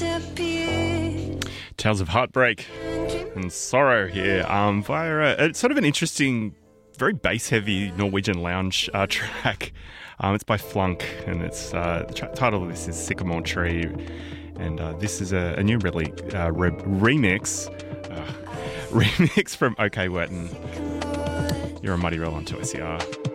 Tales of heartbreak and sorrow here via it's sort of an interesting, very bass-heavy Norwegian lounge track. It's by Flunk, and it's the title of this is Sycamore Tree, and this is a new remix from OK Wetton. You're a Muddy Roll on 2SER.